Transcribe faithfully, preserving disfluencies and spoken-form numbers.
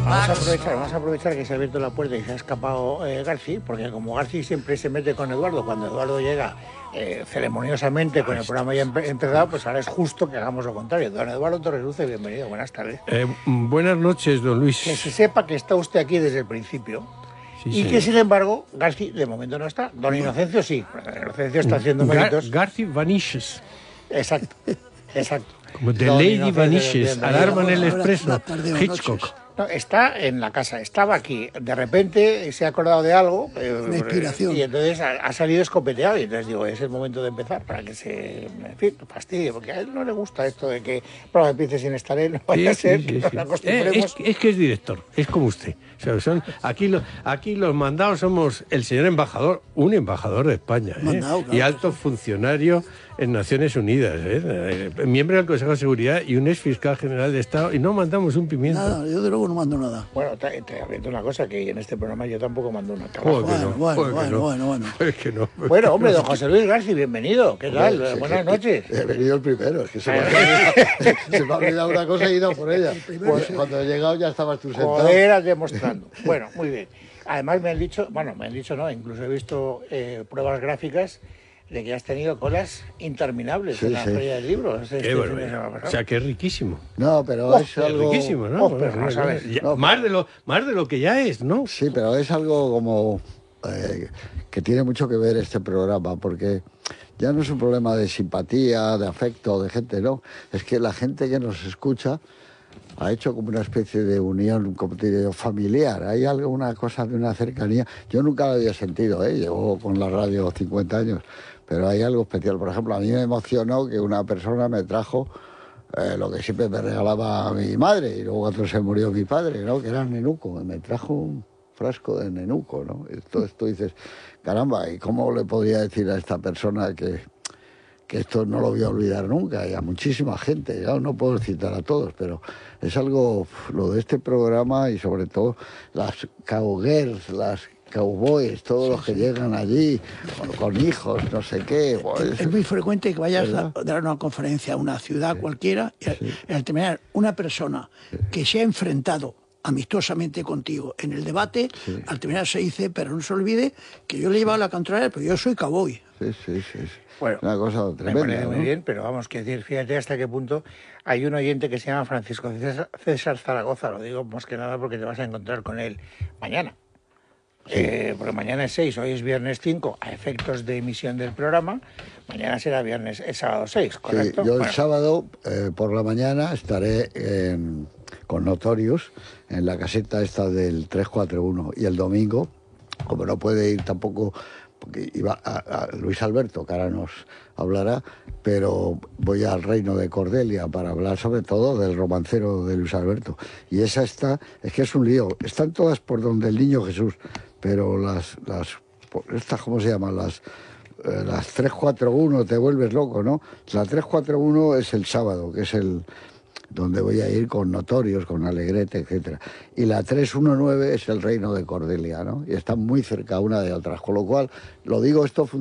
Vamos a aprovechar, vamos a aprovechar que se ha abierto la puerta y se ha escapado eh, Garci, porque como Garci siempre se mete con Eduardo, cuando Eduardo llega eh, ceremoniosamente con el programa ya empe empezado, pues ahora es justo que hagamos lo contrario. Don Eduardo Torreluce, bienvenido, buenas tardes. Eh, buenas noches, don Luis. Que se sepa que está usted aquí desde el principio. Sí, y señor. que, sin embargo, Garci de momento no está. Don Inocencio sí. Inocencio está haciendo Gar méritos. Garci vanishes. Exacto, exacto. Como The Don Lady Inocencio, Vanishes, bienvenido. alarma en el Ahora, expreso, buenas tardes, buenas Hitchcock. noches. No, está en la casa, estaba aquí. De repente se ha acordado de algo. Eh, Una inspiración. Y entonces ha, ha salido escopeteado. Y entonces digo, es el momento de empezar para que se, en fin, fastidie. Porque a él no le gusta esto de que el programa empiece sin estar él. No vaya Sí, a ser sí, que sí, nos sí. acostumbremos. Eh, es, es que es director, es como usted. O sea, son, aquí, lo, aquí los mandados somos el señor embajador, un embajador de España, ¿eh? Mandado, claro. Y alto funcionario en Naciones Unidas, ¿eh? Eh, miembro del Consejo de Seguridad y un ex fiscal general de Estado, y no mandamos un pimiento. Nada, yo de luego no mando nada. Bueno, te, te advierto una cosa, que en este programa yo tampoco mando una Joder, trabajo. que no, Bueno, joder, que bueno, no. bueno, bueno. Es que no. Bueno, hombre, don José Luis Garci, bienvenido. ¿Qué tal? Hombre, sí, Buenas sí, noches. He venido el primero, es que se me, ha, se me ha olvidado una cosa y he ido por ella. Pues, cuando he llegado ya estabas tú sentado. Joder, demostrando. Bueno, muy bien. Además me han dicho, bueno, me han dicho no, incluso he visto eh, pruebas gráficas de que has tenido colas interminables Sí, en la sí. feria del libro. Este Qué fin de barbaridad. semana pasado. O sea, que es riquísimo. No, pero Oh, es Es algo... riquísimo, ¿no? Oh, pero no sabes. Ya- No, más, de lo, más de lo que ya es, ¿no? Sí, pero es algo como... eh, que tiene mucho que ver este programa, porque ya no es un problema de simpatía, de afecto, de gente, no. Es que la gente que nos escucha ha hecho como una especie de unión, como te digo, familiar. Hay algo, una cosa de una cercanía. Yo nunca la había sentido, ¿eh? Llevo con la radio cincuenta años, pero hay algo especial. Por ejemplo, a mí me emocionó que una persona me trajo eh, lo que siempre me regalaba mi madre, y luego cuando se murió mi padre, ¿no? Que era nenuco. Me trajo un frasco de nenuco, ¿no? Esto, esto dices, caramba, ¿y cómo le podía decir a esta persona que... que esto no lo voy a olvidar nunca, y a muchísima gente, ya no puedo citar a todos, pero es algo, lo de este programa, y sobre todo las cowgirls, las cowboys, todos los que llegan allí con, con hijos, no sé qué. Pues, Es muy frecuente que vayas ¿verdad? a dar una conferencia a una ciudad cualquiera y al, y al terminar una persona que se ha enfrentado amistosamente contigo en el debate, Sí. al terminar se dice, pero no se olvide que yo le he llevado la contraria, pero yo soy cowboy. sí, sí, sí, sí. Bueno, Una cosa me tremenda, parece ¿no? muy bien, pero vamos, que decir, fíjate hasta qué punto hay un oyente que se llama Francisco César, César Zaragoza, lo digo más que nada porque te vas a encontrar con él mañana. Eh, porque mañana es seis, hoy es viernes cinco, a efectos de emisión del programa, mañana será viernes, el sábado seis, Sí, ¿correcto? yo el Bueno, sábado eh, por la mañana estaré en- con Notorious en la caseta esta del tres cuatro uno, y el domingo, como no puede ir tampoco, porque iba a, a Luis Alberto, que ahora nos hablará, pero voy al Reino de Cordelia para hablar sobre todo del romancero de Luis Alberto. Y esa está, es que es un lío, están todas por donde el Niño Jesús, pero las, las estas, ¿cómo se llaman? Las... Eh, las tres cuatro uno, te vuelves loco, ¿no? La tres cuatro uno es el sábado, que es el donde voy a ir con Notorios, con Alegrete, etcétera. Y la tres uno nueve es el Reino de Cordelia, ¿no? Y están muy cerca una de otras, con lo cual, lo digo esto